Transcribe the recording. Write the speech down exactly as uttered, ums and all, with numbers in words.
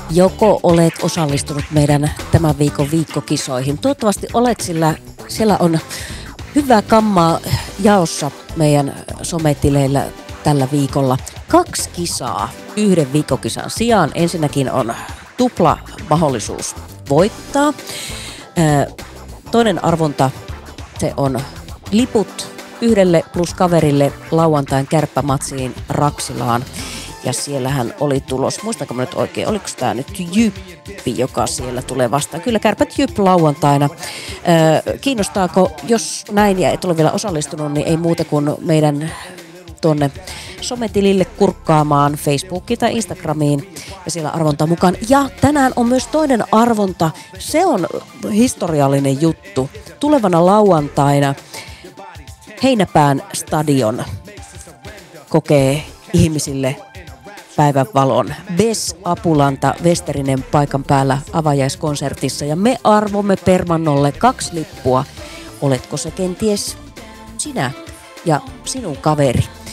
joko olet osallistunut meidän tämän viikon viikkokisoihin. Toivottavasti olet, sillä siellä on hyvää kammaa jaossa meidän sometileillä tällä viikolla. Kaksi kisaa yhden viikkokisan sijaan. Ensinnäkin on tupla mahdollisuus voittaa. Toinen arvonta, se on liput yhdelle plus kaverille lauantain kärppämatsiin Raksilaan. Ja siellähän oli tulos, muistanko mä nyt oikein, oliko tämä nyt Jyppi, joka siellä tulee vastaan. Kyllä Kärpät Jyp lauantaina. Öö, kiinnostaako, jos näin ja et ole vielä osallistunut, niin ei muuta kuin meidän tuonne sometilille kurkkaamaan Facebookiin tai Instagramiin ja siellä arvonta mukaan. Ja tänään on myös toinen arvonta, se on historiallinen juttu. Tulevana lauantaina Heinäpään stadion kokee ihmisille päivänvalon. Ves Apulanta Westerinen paikan päällä avajaiskonsertissa ja me arvomme Permannolle kaksi lippua. Oletko se kenties sinä ja sinun kaveri?